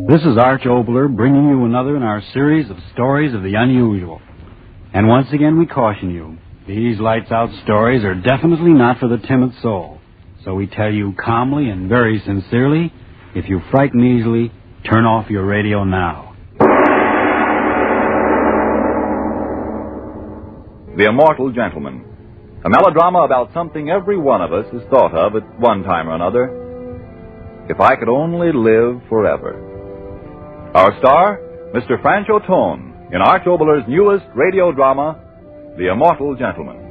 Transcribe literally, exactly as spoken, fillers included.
This is Arch Obler bringing you another in our series of stories of the unusual. And once again we caution you, these lights-out stories are definitely not for the timid soul. So we tell you calmly and very sincerely, if you frighten easily, turn off your radio now. The Immortal Gentleman. A melodrama about something every one of us has thought of at one time or another. If I could only live forever. Our star, Mister Franchot Tone, in Arch Obler's newest radio drama, The Immortal Gentleman.